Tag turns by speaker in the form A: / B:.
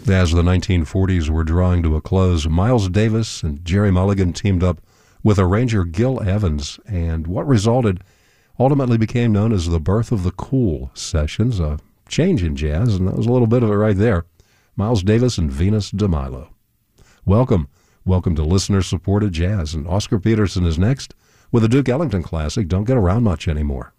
A: As the 1940s were drawing to a close, Miles Davis and Jerry Mulligan teamed up with arranger Gil Evans, and what resulted ultimately became known as the birth of the Cool Sessions, a change in jazz, and that was a little bit of it right there. Miles Davis and Venus DeMilo. Welcome to listener-supported jazz, and Oscar Peterson is next with a Duke Ellington classic, Don't Get Around Much Anymore.